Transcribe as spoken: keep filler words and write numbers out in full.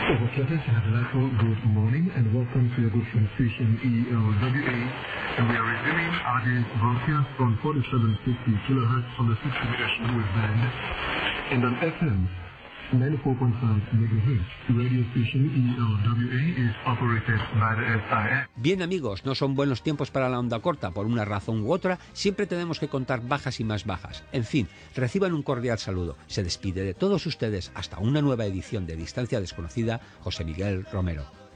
Good morning and welcome to your good friend station E L W A, and we are resuming our day's broadcast on forty-seven fifty kilohertz on the sixty meter shortwave band and on F M ninety-four point five megahertz. Radio station E L W A is operated by the S I A. Bien amigos, no son buenos tiempos para la onda corta, por una razón u otra, siempre tenemos que contar bajas y más bajas. En fin, reciban un cordial saludo. Se despide de todos ustedes hasta una nueva edición de Distancia Desconocida, José Miguel Romero.